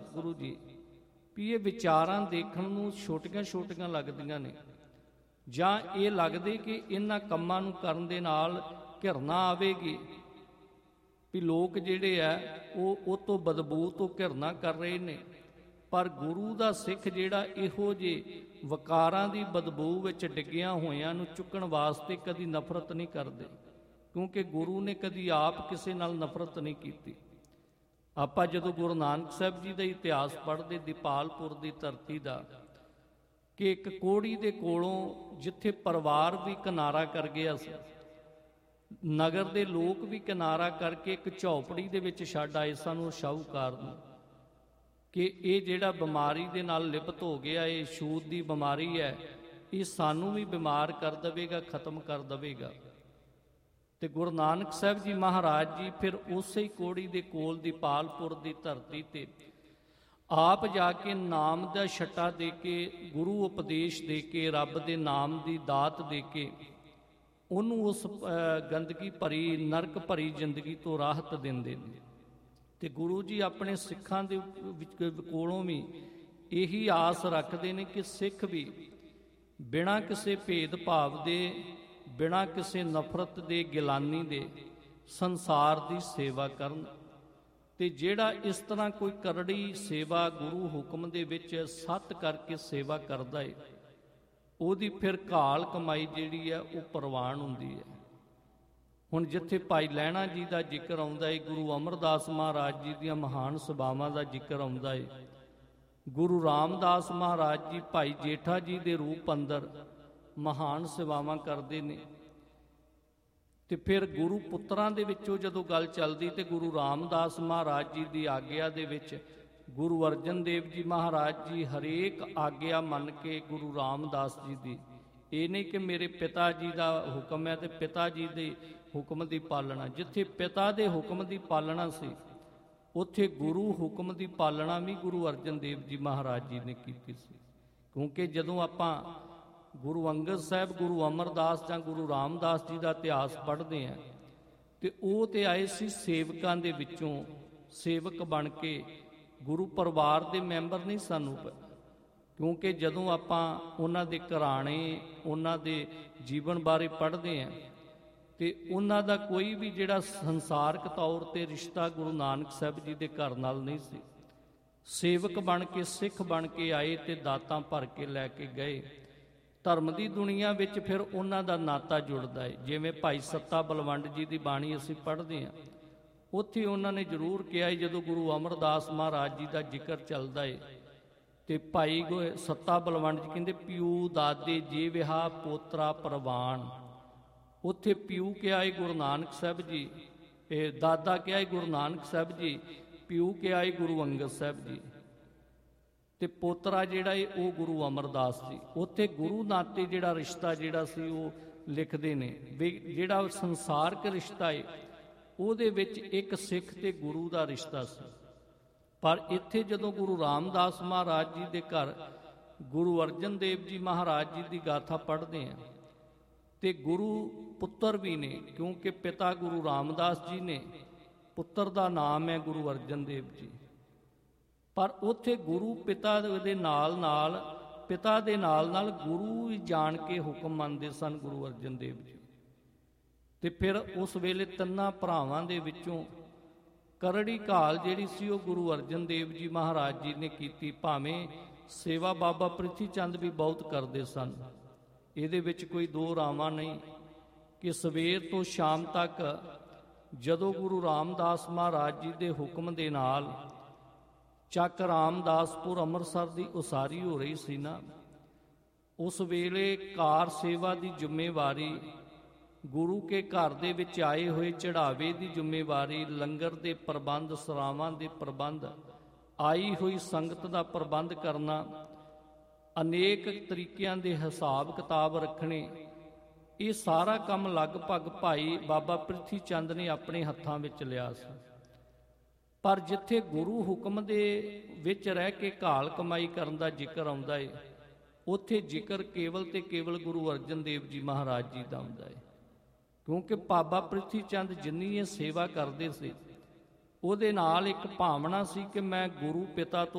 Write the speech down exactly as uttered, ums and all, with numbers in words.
ਸਤਿਗੁਰੂ ਜੀ ਵੀ ਇਹ ਵਿਚਾਰਾਂ ਦੇਖਣ ਨੂੰ ਛੋਟੀਆਂ ਛੋਟੀਆਂ ਲੱਗਦੀਆਂ ਨੇ, ਜਾਂ ਇਹ ਲੱਗਦੇ ਕਿ ਇਹਨਾਂ ਕੰਮਾਂ ਨੂੰ ਕਰਨ ਦੇ ਨਾਲ ਘਿਰਨਾ ਆਵੇਗੀ, ਵੀ ਲੋਕ ਜਿਹੜੇ ਆ ਉਹ ਉਹ ਤੋਂ ਬਦਬੂ ਤੋਂ ਘਿਰਨਾ ਕਰ ਰਹੇ ਨੇ। ਪਰ ਗੁਰੂ ਦਾ ਸਿੱਖ ਜਿਹੜਾ ਇਹੋ ਜਿਹੇ ਵਕਾਰਾਂ ਦੀ ਬਦਬੂ ਵਿੱਚ ਡਿੱਗਿਆਂ ਹੋਇਆਂ ਨੂੰ ਚੁੱਕਣ ਵਾਸਤੇ ਕਦੀ ਨਫ਼ਰਤ ਨਹੀਂ ਕਰਦੇ, ਕਿਉਂਕਿ ਗੁਰੂ ਨੇ ਕਦੀ ਆਪ ਕਿਸੇ ਨਾਲ ਨਫ਼ਰਤ ਨਹੀਂ ਕੀਤੀ। ਆਪਾਂ ਜਦੋਂ ਗੁਰੂ ਨਾਨਕ ਸਾਹਿਬ ਜੀ ਦਾ ਇਤਿਹਾਸ ਪੜ੍ਹਦੇ ਦੀਪਾਲਪੁਰ ਦੀ ਧਰਤੀ ਦਾ, ਕਿ ਇੱਕ ਕੋੜੀ ਦੇ ਕੋਲੋਂ ਜਿੱਥੇ ਪਰਿਵਾਰ ਵੀ ਕਿਨਾਰਾ ਕਰ ਗਿਆ ਸੀ, ਨਗਰ ਦੇ ਲੋਕ ਵੀ ਕਿਨਾਰਾ ਕਰਕੇ ਇੱਕ ਝੌਪੜੀ ਦੇ ਵਿੱਚ ਛੱਡ ਆਏ ਸਾਨੂੰ ਸ਼ਾਹੂਕਾਰ ਨੂੰ, ਕਿ ਇਹ ਜਿਹੜਾ ਬਿਮਾਰੀ ਦੇ ਨਾਲ ਲਿਪਤ ਹੋ ਗਿਆ, ਇਹ ਛੂਤ ਦੀ ਬਿਮਾਰੀ ਹੈ, ਇਹ ਸਾਨੂੰ ਵੀ ਬਿਮਾਰ ਕਰ ਦੇਵੇਗਾ, ਖਤਮ ਕਰ ਦੇਵੇਗਾ। ਤੇ ਗੁਰੂ ਨਾਨਕ ਸਾਹਿਬ ਜੀ ਮਹਾਰਾਜ ਜੀ ਫਿਰ ਉਸੇ ਹੀ ਕੋੜੀ ਦੇ ਕੋਲ ਦੀਪਾਲਪੁਰ ਦੀ ਧਰਤੀ ਤੇ ਆਪ ਜਾ ਕੇ ਨਾਮ ਦਾ ਛੱਟਾ ਦੇ ਕੇ, ਗੁਰੂ ਉਪਦੇਸ਼ ਦੇ ਕੇ, ਰੱਬ ਦੇ ਨਾਮ ਦੀ ਦਾਤ ਦੇ ਕੇ ਉਹਨੂੰ ਉਸ ਗੰਦਗੀ ਭਰੀ ਨਰਕ ਭਰੀ ਜ਼ਿੰਦਗੀ ਤੋਂ ਰਾਹਤ ਦਿੰਦੇ ਨੇ। ਤੇ ਗੁਰੂ ਜੀ ਆਪਣੇ ਸਿੱਖਾਂ ਦੇ ਕੋਲੋਂ ਵੀ ਇਹੀ ਆਸ ਰੱਖਦੇ ਨੇ ਕਿ ਸਿੱਖ ਵੀ ਬਿਨਾਂ ਕਿਸੇ ਭੇਦ ਭਾਵ ਦੇ, ਬਿਨਾਂ ਕਿਸੇ ਨਫ਼ਰਤ ਦੇ, ਗਿਲਾਨੀ ਦੇ ਸੰਸਾਰ ਦੀ ਸੇਵਾ ਕਰਨ। ਤੇ ਜਿਹੜਾ ਇਸ ਤਰ੍ਹਾਂ ਕੋਈ ਕਰੜੀ ਸੇਵਾ ਗੁਰੂ ਹੁਕਮ ਦੇ ਵਿੱਚ ਸੱਤ ਕਰਕੇ ਸੇਵਾ ਕਰਦਾ ਏ, ਉਹਦੀ ਫਿਰ ਘਾਲ ਕਮਾਈ ਜਿਹੜੀ ਹੈ ਉਹ ਪ੍ਰਵਾਨ ਹੁੰਦੀ ਹੈ। ਹੁਣ ਜਿੱਥੇ ਭਾਈ ਲਹਿਣਾ ਜੀ ਦਾ ਜ਼ਿਕਰ ਆਉਂਦਾ ਏ, ਗੁਰੂ ਅਮਰਦਾਸ ਮਹਾਰਾਜ ਜੀ ਦੀਆਂ ਮਹਾਨ ਸਭਾਵਾਂ ਦਾ ਜ਼ਿਕਰ ਆਉਂਦਾ ਏ, ਗੁਰੂ ਰਾਮਦਾਸ ਮਹਾਰਾਜ ਜੀ ਭਾਈ ਜੇਠਾ ਜੀ ਦੇ ਰੂਪ ਅੰਦਰ ਮਹਾਨ ਸੇਵਾਵਾਂ ਕਰਦੇ ਨੇ। ਤੇ ਫਿਰ ਗੁਰੂ ਪੁੱਤਰਾਂ ਦੇ ਵਿੱਚੋਂ ਜਦੋਂ ਗੱਲ ਚੱਲਦੀ ਤੇ ਗੁਰੂ ਰਾਮਦਾਸ ਮਹਾਰਾਜ ਜੀ ਦੀ ਆਗਿਆ ਦੇ ਵਿੱਚ ਗੁਰੂ ਅਰਜਨ ਦੇਵ ਜੀ ਮਹਾਰਾਜ ਜੀ ਹਰੇਕ ਆਗਿਆ ਮੰਨ ਕੇ ਗੁਰੂ ਰਾਮਦਾਸ ਜੀ ਦੀ, ਇਹ ਨਹੀਂ ਕਿ ਮੇਰੇ ਪਿਤਾ ਜੀ ਦਾ ਹੁਕਮ ਹੈ ਤੇ ਪਿਤਾ ਜੀ ਦੇ ਹੁਕਮ ਦੀ ਪਾਲਣਾ, ਜਿੱਥੇ ਪਿਤਾ ਦੇ ਹੁਕਮ ਦੀ ਪਾਲਣਾ ਸੀ ਉੱਥੇ ਗੁਰੂ ਹੁਕਮ ਦੀ ਪਾਲਣਾ ਵੀ ਗੁਰੂ ਅਰਜਨ ਦੇਵ ਜੀ ਮਹਾਰਾਜ ਜੀ ਨੇ ਕੀਤੀ ਸੀ। ਕਿਉਂਕਿ ਜਦੋਂ ਆਪਾਂ ਗੁਰੂ ਅੰਗਦ ਸਾਹਿਬ, ਗੁਰੂ ਅਮਰਦਾਸ ਜਾਂ ਗੁਰੂ ਰਾਮਦਾਸ ਜੀ ਦਾ ਇਤਿਹਾਸ ਪੜ੍ਹਦੇ ਹਾਂ ਤੇ ਉਹ ਤੇ ਆਏ ਸੀ ਸੇਵਕਾਂ ਦੇ ਵਿੱਚੋਂ, ਸੇਵਕ ਬਣ ਕੇ, ਗੁਰੂ ਪਰਿਵਾਰ ਦੇ ਮੈਂਬਰ ਨਹੀਂ ਸਾਨੂੰ। ਕਿਉਂਕਿ ਜਦੋਂ ਆਪਾਂ ਉਹਨਾਂ ਦੇ ਘਰਾਣੇ, ਉਹਨਾਂ ਦੇ ਜੀਵਨ ਬਾਰੇ ਪੜ੍ਹਦੇ ਹਾਂ ਤੇ ਉਹਨਾਂ ਦਾ ਕੋਈ ਵੀ ਜਿਹੜਾ ਸੰਸਾਰਕ ਤੌਰ ਤੇ ਰਿਸ਼ਤਾ ਗੁਰੂ ਨਾਨਕ ਸਾਹਿਬ ਜੀ ਦੇ ਘਰ ਨਾਲ ਨਹੀਂ ਸੀ। ਸੇਵਕ ਬਣ ਕੇ, ਸਿੱਖ ਬਣ ਕੇ ਆਏ ਤੇ ਦਾਤਾਂ ਭਰ ਕੇ ਲੈ ਕੇ ਗਏ। ਧਰਮ ਦੀ ਦੁਨੀਆ ਵਿੱਚ ਫਿਰ ਉਹਨਾਂ ਦਾ ਨਾਤਾ ਜੁੜਦਾ ਹੈ। ਜਿਵੇਂ ਭਾਈ ਸੱਤਾ ਬਲਵੰਡ ਜੀ ਦੀ ਬਾਣੀ ਅਸੀਂ ਪੜ੍ਹਦੇ ਹਾਂ, ਉੱਥੇ ਉਹਨਾਂ ਨੇ ਜ਼ਰੂਰ ਕਿਹਾ, ਜਦੋਂ ਗੁਰੂ ਅਮਰਦਾਸ ਮਹਾਰਾਜ ਜੀ ਦਾ ਜ਼ਿਕਰ ਚੱਲਦਾ ਹੈ ਤੇ ਭਾਈ ਸੱਤਾ ਬਲਵੰਡ ਜੀ ਕਹਿੰਦੇ, ਪਿਊ ਦਾਦੇ ਜੇ ਵਿਆਹ ਪੋਤਰਾ ਪ੍ਰਵਾਨ। ਉੱਥੇ ਪਿਊ ਕਿਹਾ ਹੈ ਗੁਰੂ ਨਾਨਕ ਸਾਹਿਬ ਜੀ, ਇਹ ਦਾਦਾ ਕਿਹਾ ਹੈ ਗੁਰੂ ਨਾਨਕ ਸਾਹਿਬ ਜੀ, ਪਿਊ ਕਿਹਾ ਹੈ ਗੁਰੂ ਅੰਗਦ ਸਾਹਿਬ ਜੀ, ਤੇ ਪੋਤਰਾ ਜਿਹੜਾ ਹੈ ਉਹ ਗੁਰੂ ਅਮਰਦਾਸ ਜੀ। ਉੱਥੇ ਗੁਰੂ ਨਾਤੇ ਜਿਹੜਾ ਰਿਸ਼ਤਾ ਜਿਹੜਾ ਸੀ ਉਹ ਲਿਖਦੇ ਨੇ ਵੀ ਜਿਹੜਾ ਸੰਸਾਰਕ ਰਿਸ਼ਤਾ ਹੈ ਉਹਦੇ ਵਿੱਚ ਇੱਕ ਸਿੱਖ ਤੇ ਗੁਰੂ ਦਾ ਰਿਸ਼ਤਾ ਸੀ। ਪਰ ਇੱਥੇ ਜਦੋਂ ਗੁਰੂ ਰਾਮਦਾਸ ਮਹਾਰਾਜ ਜੀ ਦੇ ਘਰ ਗੁਰੂ ਅਰਜਨ ਦੇਵ ਜੀ ਮਹਾਰਾਜ ਜੀ ਦੀ ਗਾਥਾ ਪੜ੍ਹਦੇ ਹਾਂ ਤੇ ਗੁਰੂ ਪੁੱਤਰ ਵੀ ਨੇ, ਕਿਉਂਕਿ ਪਿਤਾ ਗੁਰੂ ਰਾਮਦਾਸ ਜੀ ਨੇ, ਪੁੱਤਰ ਦਾ ਨਾਮ ਹੈ ਗੁਰੂ ਅਰਜਨ ਦੇਵ ਜੀ। ਪਰ ਉੱਥੇ ਗੁਰੂ ਪਿਤਾ ਦੇ ਨਾਲ ਨਾਲ, ਪਿਤਾ ਦੇ ਨਾਲ ਨਾਲ ਗੁਰੂ ਹੀ ਜਾਣ ਕੇ ਹੁਕਮ ਮੰਨਦੇ ਸਨ ਗੁਰੂ ਅਰਜਨ ਦੇਵ ਜੀ। ਤੇ ਫਿਰ ਉਸ ਵੇਲੇ ਤਿੰਨਾਂ ਭਰਾਵਾਂ ਦੇ ਵਿੱਚੋਂ ਕਰੜੀ ਘਾਲ ਜਿਹੜੀ ਸੀ ਉਹ ਗੁਰੂ ਅਰਜਨ ਦੇਵ ਜੀ ਮਹਾਰਾਜ ਜੀ ਨੇ ਕੀਤੀ। ਭਾਵੇਂ ਸੇਵਾ ਬਾਬਾ ਪ੍ਰਿਥੀ ਚੰਦ ਵੀ ਬਹੁਤ ਕਰਦੇ ਸਨ, ਇਹਦੇ ਵਿੱਚ ਕੋਈ ਦੋ ਰਾਵਾਂ ਨਹੀਂ ਕਿ ਸਵੇਰ ਤੋਂ ਸ਼ਾਮ ਤੱਕ ਜਦੋਂ ਗੁਰੂ ਰਾਮਦਾਸ ਮਹਾਰਾਜ ਜੀ ਦੇ ਹੁਕਮ ਦੇ ਨਾਲ ਚੱਕ ਰਾਮਦਾਸਪੁਰ ਅੰਮ੍ਰਿਤਸਰ ਦੀ ਉਸਾਰੀ ਹੋ ਰਹੀ ਸੀ ਨਾ, ਉਸ ਵੇਲੇ ਕਾਰ ਸੇਵਾ ਦੀ ਜ਼ਿੰਮੇਵਾਰੀ, ਗੁਰੂ ਕੇ ਘਰ ਦੇ ਵਿੱਚ ਆਏ ਹੋਏ ਚੜਾਵੇ ਦੀ ਜ਼ਿੰਮੇਵਾਰੀ, ਲੰਗਰ ਦੇ ਪ੍ਰਬੰਧ, ਸਰਾਵਾਂ ਦੇ ਪ੍ਰਬੰਧ, ਆਈ ਹੋਈ ਸੰਗਤ ਦਾ ਪ੍ਰਬੰਧ ਕਰਨਾ, ਅਨੇਕ ਤਰੀਕਿਆਂ ਦੇ ਹਿਸਾਬ ਕਿਤਾਬ ਰੱਖਣੇ, ਇਹ ਸਾਰਾ ਕੰਮ ਲਗਭਗ ਭਾਈ ਬਾਬਾ ਪ੍ਰਿਥੀ ਚੰਦ ਨੇ ਆਪਣੇ ਹੱਥਾਂ ਵਿੱਚ ਲਿਆ ਸੀ। ਪਰ ਜਿੱਥੇ ਗੁਰੂ ਹੁਕਮ ਦੇ ਵਿੱਚ ਰਹਿ ਕੇ ਘਾਲ ਕਮਾਈ ਕਰਨ ਦਾ ਜ਼ਿਕਰ ਆਉਂਦਾ ਹੈ, ਉੱਥੇ ਜ਼ਿਕਰ ਕੇਵਲ ਤੇ ਕੇਵਲ ਗੁਰੂ ਅਰਜਨ ਦੇਵ ਜੀ ਮਹਾਰਾਜ ਜੀ ਦਾ ਆਉਂਦਾ ਹੈ। ਕਿਉਂਕਿ ਬਾਬਾ ਪ੍ਰਿਥੀ ਚੰਦ ਜਿੰਨੀ ਇਹ ਸੇਵਾ ਕਰਦੇ ਸੀ, ਉਹਦੇ ਨਾਲ ਇੱਕ ਭਾਵਨਾ ਸੀ ਕਿ ਮੈਂ ਗੁਰੂ ਪਿਤਾ ਤੋਂ